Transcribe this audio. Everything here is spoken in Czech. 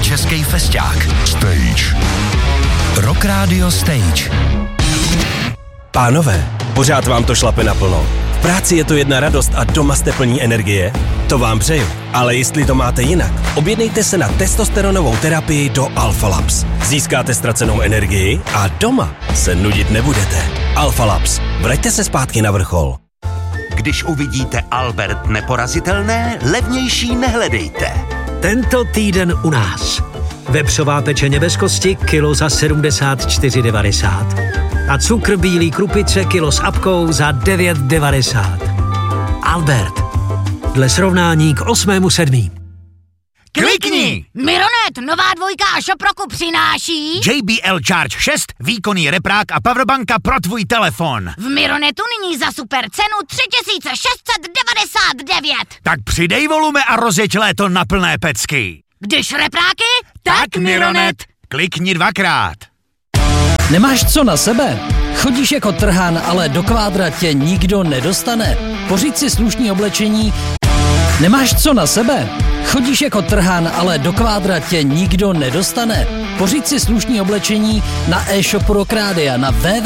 český festák. Stage. Rock Radio Stage. Pánové, pořád vám to šlape naplno. V práci je to jedna radost a doma jste plní energie? To vám přeju. Ale jestli to máte jinak, objednejte se na testosteronovou terapii do Alpha Labs. Získáte ztracenou energii a doma se nudit nebudete. Alpha Labs. Vraťte se zpátky na vrchol. Když uvidíte Albert neporazitelné, levnější nehledejte. Tento týden u nás. Vepřová pečeně bez kosti, kilo za 74,90. A cukr bílý krupice, kilo s apkou za 9,90. Albert. Dle srovnání k 8.7. Klikni! Mironet, nová dvojka a Šoproku přináší JBL Charge 6, výkonný reprák a powerbanka pro tvůj telefon. v Mironetu nyní za super cenu 3699. Tak přidej volume a rozjeď léto na plné pecky. Když repráky, tak Mironet. Klikni 2krát. Nemáš co na sebe? Chodíš jako trhan, ale do kvádra tě nikdo nedostane. Pořiď si slušný oblečení. Nemáš co na sebe? Chodíš jako trhan, ale do kvádra tě nikdo nedostane. Pořiď si slušný oblečení na e-shopu Rock Rádia na www